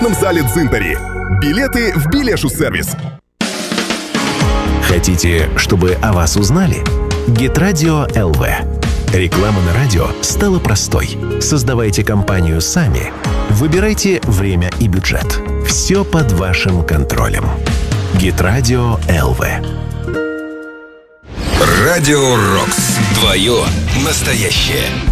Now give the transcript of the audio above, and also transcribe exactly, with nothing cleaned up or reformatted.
В зале Дзинтари. Билеты в Билешу-сервис. Хотите, чтобы о вас узнали? Гитрадио эл ви. Реклама на радио стала простой. Создавайте компанию сами. Выбирайте время и бюджет. Все под вашим контролем. Гитрадио эл ви. Радио Рокс. Твое настоящее.